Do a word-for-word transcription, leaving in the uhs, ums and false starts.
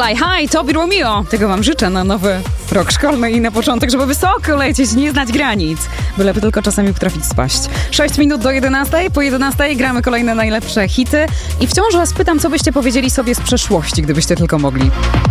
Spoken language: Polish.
Fly High, Toby Romeo. Tego wam życzę na nowy rok szkolny i na początek, żeby wysoko lecieć, nie znać granic. Byleby tylko czasami potrafić spaść. sześć minut do jedenastej. Po jedenastej gramy kolejne najlepsze hity. I wciąż was pytam, co byście powiedzieli sobie z przeszłości, gdybyście tylko mogli.